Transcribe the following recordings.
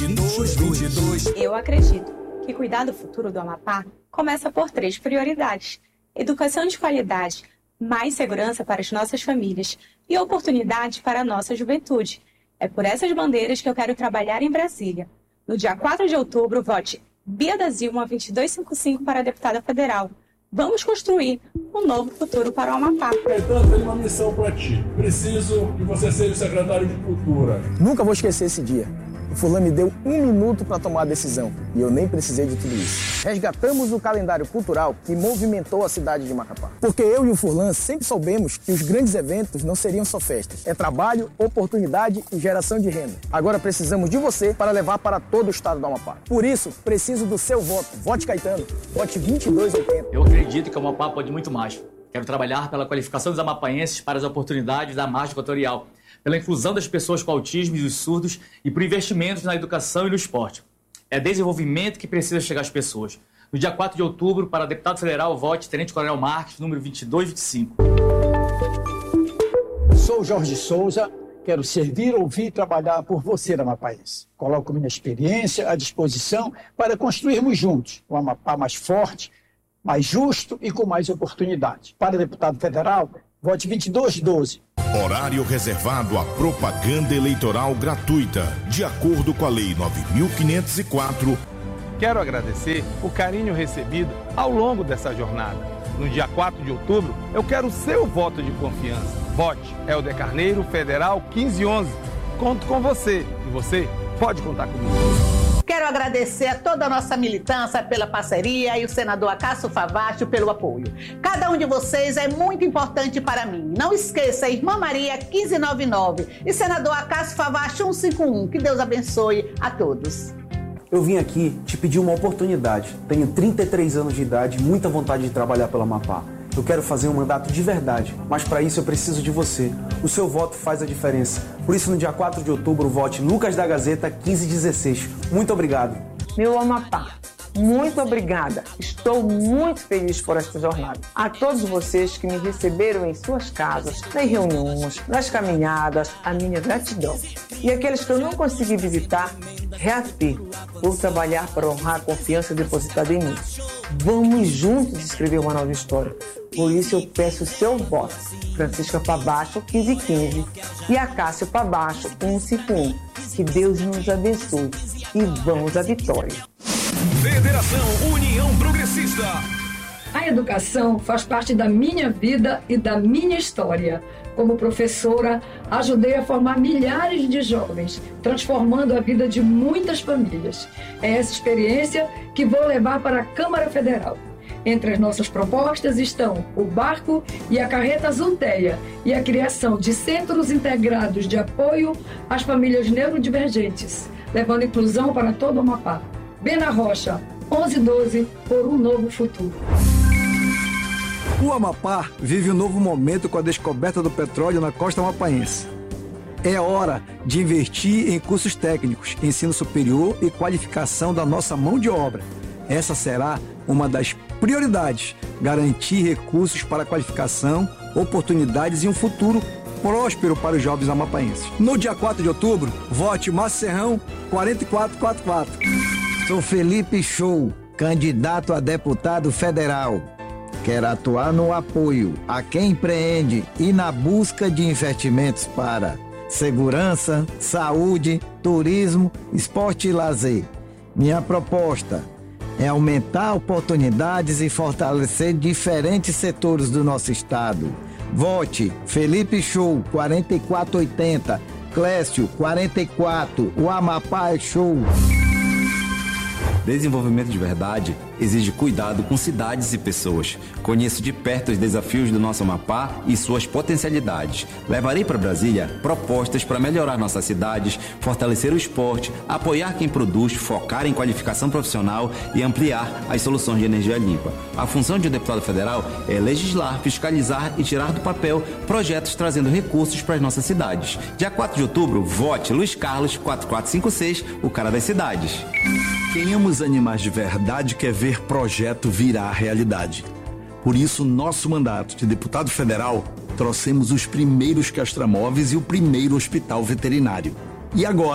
22. Eu acredito que cuidar do futuro do Amapá começa por 3 prioridades: educação de qualidade, mais segurança para as nossas famílias e oportunidade para a nossa juventude. É por essas bandeiras que eu quero trabalhar em Brasília. No dia 4 de outubro, vote Bia da Zilma 2255 para deputada federal. Vamos construir um novo futuro para o Amapá. Caetano, tenho uma missão para ti. Preciso que você seja o secretário de Cultura. Nunca vou esquecer esse dia. O Furlan me deu 1 minuto para tomar a decisão e eu nem precisei de tudo isso. Resgatamos o calendário cultural que movimentou a cidade de Macapá. Porque eu e o Furlan sempre soubemos que os grandes eventos não seriam só festas. É trabalho, oportunidade e geração de renda. Agora precisamos de você para levar para todo o estado do Amapá. Por isso, preciso do seu voto. Vote Caetano. Vote 2280. Eu acredito que o Amapá pode muito mais. Quero trabalhar pela qualificação dos amapaenses para as oportunidades da margem equatorial, pela inclusão das pessoas com autismo e dos surdos e por investimentos na educação e no esporte. É desenvolvimento que precisa chegar às pessoas. No dia 4 de outubro, para deputado federal, vote Tenente Coronel Marques, número 2225. Sou Jorge Souza, quero servir, ouvir e trabalhar por você, Amapaense. Coloco minha experiência à disposição para construirmos juntos um Amapá mais forte, mais justo e com mais oportunidade. Para deputado federal, vote 2212. Horário reservado à propaganda eleitoral gratuita, de acordo com a Lei 9.504. Quero agradecer o carinho recebido ao longo dessa jornada. No dia 4 de outubro, eu quero o seu voto de confiança. Vote Helder Carneiro, Federal 1511. Conto com você e você pode contar comigo. Quero agradecer a toda a nossa militância pela parceria e o senador Acácio Favacho pelo apoio. Cada um de vocês é muito importante para mim. Não esqueça, Irmã Maria 1599 e senador Acácio Favacho 151. Que Deus abençoe a todos. Eu vim aqui te pedir uma oportunidade. Tenho 33 anos de idade e muita vontade de trabalhar pelo Amapá. Eu quero fazer um mandato de verdade, mas para isso eu preciso de você. O seu voto faz a diferença. Por isso, no dia 4 de outubro, vote Lucas da Gazeta 1516. Muito obrigado. Meu Amapá, muito obrigada. Estou muito feliz por esta jornada. A todos vocês que me receberam em suas casas, nas reuniões, nas caminhadas, a minha gratidão. E aqueles que eu não consegui visitar, reafirmo. Vou trabalhar para honrar a confiança depositada em mim. Vamos juntos escrever uma nova história. Por isso eu peço o seu voto. Francisca Pabacho, 1515 e Acácio Pabacho, 151. Que Deus nos abençoe e vamos à vitória. Federação União Progressista. A educação faz parte da minha vida e da minha história. Como professora, ajudei a formar milhares de jovens, transformando a vida de muitas famílias. É essa experiência que vou levar para a Câmara Federal. Entre as nossas propostas estão o barco e a carreta Zulteia e a criação de centros integrados de apoio às famílias neurodivergentes, levando inclusão para todo o Amapá. Bena Rocha, 1112, por um novo futuro. O Amapá vive um novo momento com a descoberta do petróleo na costa amapaense. É hora de investir em cursos técnicos, ensino superior e qualificação da nossa mão de obra. Essa será uma das prioridades, garantir recursos para qualificação, oportunidades e um futuro próspero para os jovens amapaenses. No dia 4 de outubro, vote Márcio Serrão, 4444. Sou Felipe Show, candidato a deputado federal. Quero atuar no apoio a quem empreende e na busca de investimentos para segurança, saúde, turismo, esporte e lazer. Minha proposta é aumentar oportunidades e fortalecer diferentes setores do nosso estado. Vote Felipe Show, 4480, Clécio, 44, o Amapá é show. Desenvolvimento de verdade exige cuidado com cidades e pessoas. Conheço de perto os desafios do nosso Amapá e suas potencialidades. Levarei para Brasília propostas para melhorar nossas cidades, fortalecer o esporte, apoiar quem produz, focar em qualificação profissional e ampliar as soluções de energia limpa. A função de um deputado federal é legislar, fiscalizar e tirar do papel projetos trazendo recursos para as nossas cidades. Dia 4 de outubro, vote Luiz Carlos, 4456, o cara das cidades. Quem ama os animais de verdade quer ver projeto virar realidade. Por isso, nosso mandato de deputado federal, trouxemos os primeiros castramóveis e o primeiro hospital veterinário. E agora,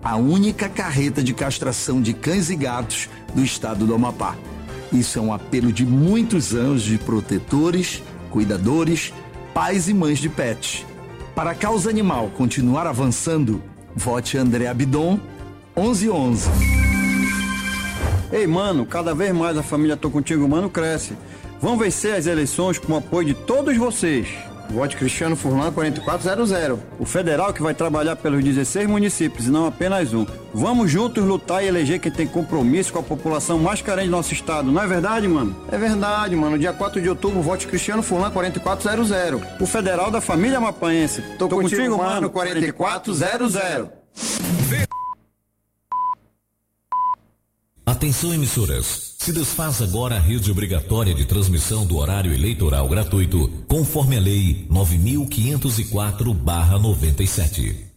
a única carreta de castração de cães e gatos do estado do Amapá. Isso é um apelo de muitos anos de protetores, cuidadores, pais e mães de pets. Para a causa animal continuar avançando, vote André Abidon, 1111. Ei, mano, cada vez mais a família Tô Contigo, Mano, cresce. Vão vencer as eleições com o apoio de todos vocês. Vote Cristiano Furlan 4400. O federal que vai trabalhar pelos 16 municípios e não apenas um. Vamos juntos lutar e eleger quem tem compromisso com a população mais carente do nosso estado. Não é verdade, mano? É verdade, mano. Dia 4 de outubro, vote Cristiano Furlan 4400. O federal da família amapaense. Tô contigo, mano, 4400. Atenção, emissoras. Se desfaz agora a rede obrigatória de transmissão do horário eleitoral gratuito, conforme a Lei 9.504/97.